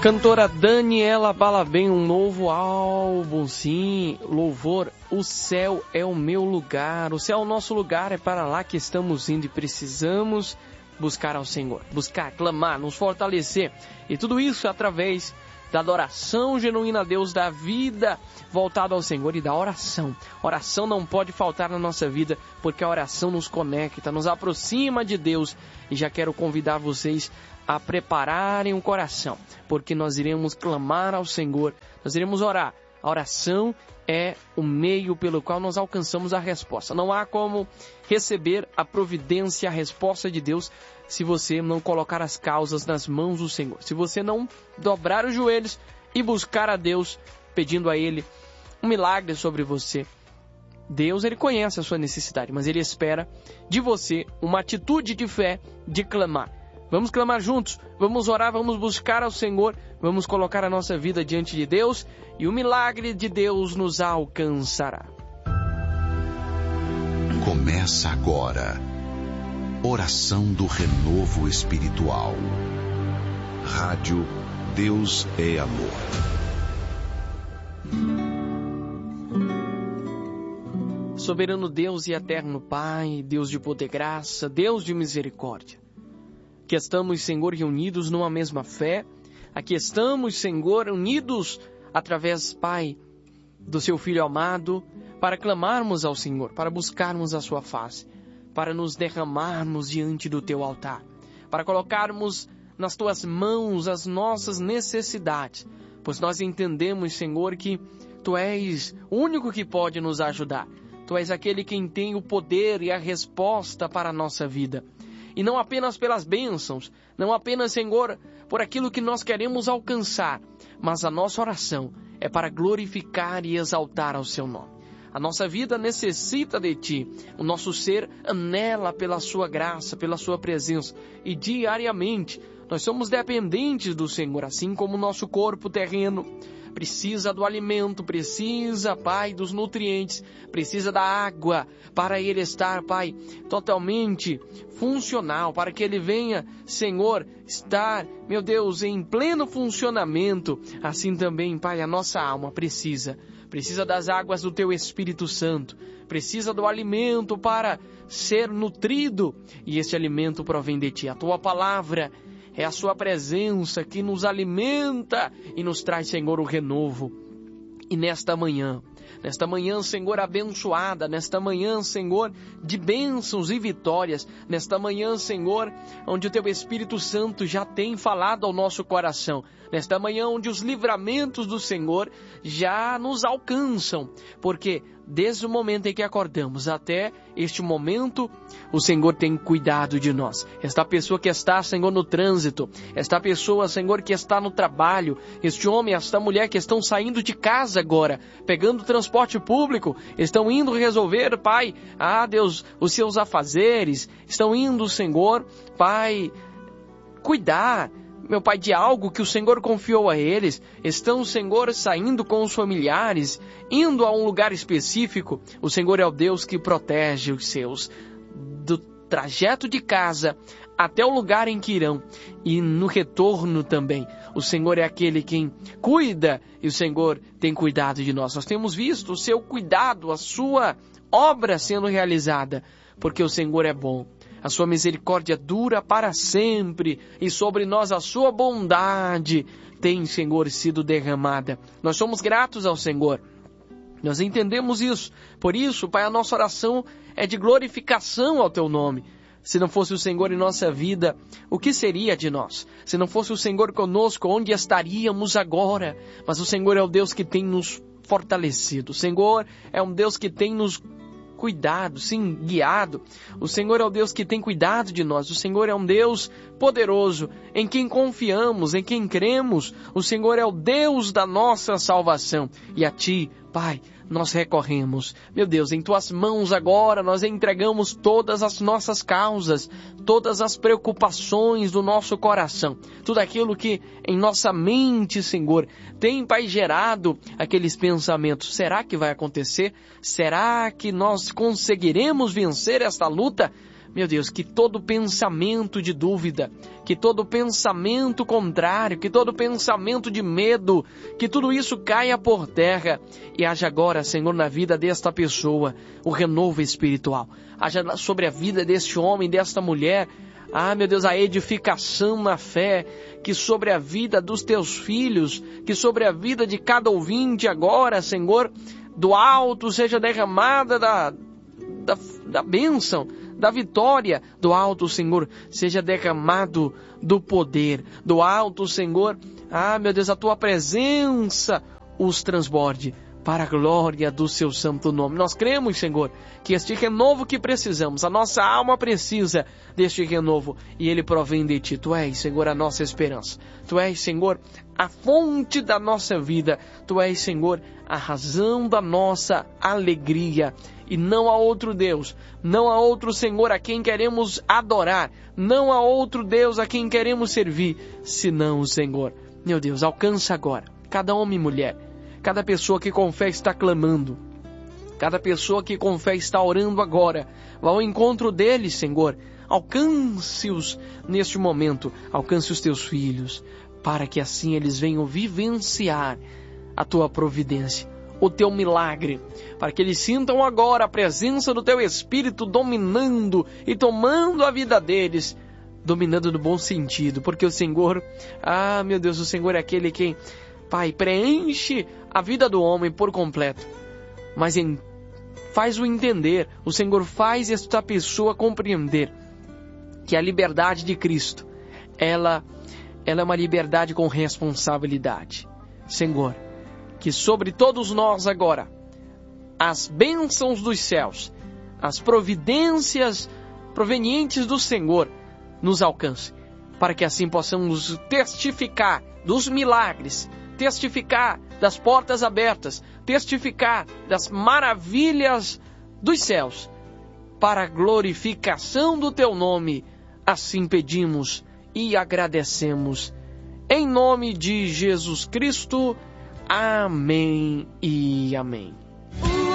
Cantora Daniela Balabem, um novo álbum, sim, louvor, o céu é o meu lugar, o céu é o nosso lugar, é para lá que estamos indo e precisamos buscar ao Senhor, buscar, clamar, nos fortalecer, e tudo isso através da adoração genuína a Deus, da vida voltada ao Senhor e da oração. Oração não pode faltar na nossa vida, porque a oração nos conecta, nos aproxima de Deus, e já quero convidar vocês a prepararem o coração, porque nós iremos clamar ao Senhor, nós iremos orar. A oração é o meio pelo qual nós alcançamos a resposta. Não há como receber a providência, a resposta de Deus, se você não colocar as causas nas mãos do Senhor. Se você não dobrar os joelhos e buscar a Deus, pedindo a Ele um milagre sobre você. Deus, Ele conhece a sua necessidade, mas Ele espera de você uma atitude de fé, de clamar. Vamos clamar juntos, vamos orar, vamos buscar ao Senhor, vamos colocar a nossa vida diante de Deus e o milagre de Deus nos alcançará. Começa agora, oração do renovo espiritual. Rádio Deus é Amor. Soberano Deus e eterno Pai, Deus de poder e graça, Deus de misericórdia. Aqui estamos, Senhor, reunidos numa mesma fé. Aqui estamos, Senhor, unidos através, Pai, do Seu Filho amado, para clamarmos ao Senhor, para buscarmos a Sua face, para nos derramarmos diante do Teu altar, para colocarmos nas Tuas mãos as nossas necessidades, pois nós entendemos, Senhor, que Tu és o único que pode nos ajudar. Tu és aquele quem tem o poder e a resposta para a nossa vida. E não apenas pelas bênçãos, não apenas, Senhor, por aquilo que nós queremos alcançar, mas a nossa oração é para glorificar e exaltar ao Seu nome. A nossa vida necessita de Ti, o nosso ser anela pela Sua graça, pela Sua presença, e diariamente nós somos dependentes do Senhor, assim como o nosso corpo terreno precisa do alimento, precisa, Pai, dos nutrientes, precisa da água para ele estar, Pai, totalmente funcional, para que ele venha, Senhor, estar, meu Deus, em pleno funcionamento. Assim também, Pai, a nossa alma precisa das águas do Teu Espírito Santo, precisa do alimento para ser nutrido, e esse alimento provém de Ti. A Tua palavra é a Sua presença que nos alimenta e nos traz, Senhor, o renovo. E nesta manhã, Senhor, abençoada, nesta manhã, Senhor, de bênçãos e vitórias, nesta manhã, Senhor, onde o Teu Espírito Santo já tem falado ao nosso coração, nesta manhã onde os livramentos do Senhor já nos alcançam, porque desde o momento em que acordamos até este momento, o Senhor tem cuidado de nós. Esta pessoa que está, Senhor, no trânsito, esta pessoa, Senhor, que está no trabalho, este homem, esta mulher que estão saindo de casa agora, pegando transporte público, estão indo resolver, Pai, Deus, os seus afazeres, estão indo, Senhor, Pai, cuidar, meu Pai, de algo que o Senhor confiou a eles, estão, Senhor, saindo com os familiares, indo a um lugar específico. O Senhor é o Deus que protege os seus, do trajeto de casa até o lugar em que irão, e no retorno também. O Senhor é aquele quem cuida, e o Senhor tem cuidado de nós. Nós temos visto o Seu cuidado, a Sua obra sendo realizada, porque o Senhor é bom. A Sua misericórdia dura para sempre, e sobre nós a Sua bondade tem, Senhor, sido derramada. Nós somos gratos ao Senhor. Nós entendemos isso. Por isso, Pai, a nossa oração é de glorificação ao Teu nome. Se não fosse o Senhor em nossa vida, o que seria de nós? Se não fosse o Senhor conosco, onde estaríamos agora? Mas o Senhor é o Deus que tem nos fortalecido. O Senhor é um Deus que tem nos cuidado, sim, guiado. O Senhor é o Deus que tem cuidado de nós. O Senhor é um Deus poderoso, em quem confiamos, em quem cremos. O Senhor é o Deus da nossa salvação. E a Ti, Pai, nós recorremos. Meu Deus, em Tuas mãos agora nós entregamos todas as nossas causas, todas as preocupações do nosso coração, tudo aquilo que em nossa mente, Senhor, tem, Pai, gerado aqueles pensamentos. Será que vai acontecer? Será que nós conseguiremos vencer esta luta? Meu Deus, que todo pensamento de dúvida, que todo pensamento contrário, que todo pensamento de medo, que tudo isso caia por terra e haja agora, Senhor, na vida desta pessoa, o renovo espiritual. Haja sobre a vida deste homem, desta mulher, meu Deus, a edificação na fé, que sobre a vida dos teus filhos, que sobre a vida de cada ouvinte agora, Senhor, do alto seja derramada da bênção, da vitória, do alto, Senhor, seja derramado do poder, do alto, Senhor, meu Deus, a tua presença os transborde para a glória do seu santo nome. Nós cremos, Senhor, que este renovo que precisamos, a nossa alma precisa deste renovo e ele provém de Ti. Tu és, Senhor, a nossa esperança. Tu és, Senhor, a fonte da nossa vida. Tu és, Senhor, a razão da nossa alegria. E não há outro Deus, não há outro Senhor a quem queremos adorar, não há outro Deus a quem queremos servir, senão o Senhor. Meu Deus, alcança agora cada homem e mulher, cada pessoa que com fé está clamando, cada pessoa que com fé está orando agora, vá ao encontro deles, Senhor. Alcance-os neste momento, alcance os teus filhos, para que assim eles venham vivenciar a tua providência, o teu milagre, para que eles sintam agora a presença do teu Espírito dominando e tomando a vida deles, dominando no bom sentido, porque o Senhor, meu Deus, o Senhor é aquele que, Pai, preenche a vida do homem por completo, mas faz-o entender, o Senhor faz esta pessoa compreender que a liberdade de Cristo, ela é uma liberdade com responsabilidade. Senhor, que sobre todos nós agora, as bênçãos dos céus, as providências provenientes do Senhor nos alcancem, para que assim possamos testificar dos milagres, testificar das portas abertas, testificar das maravilhas dos céus, para a glorificação do Teu nome. Assim pedimos e agradecemos. Em nome de Jesus Cristo. Amém e amém.